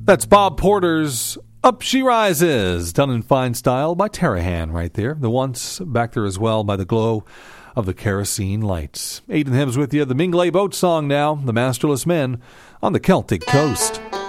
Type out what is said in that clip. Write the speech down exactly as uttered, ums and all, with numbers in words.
That's Bob Porter's Up She Rises, done in fine style by Tarahan right there. The Once back there as well by the glow of the kerosene lights. Aidan Hymns with you. The Mingulay Boat Song now, The Masterless Men on the Celtic Coast.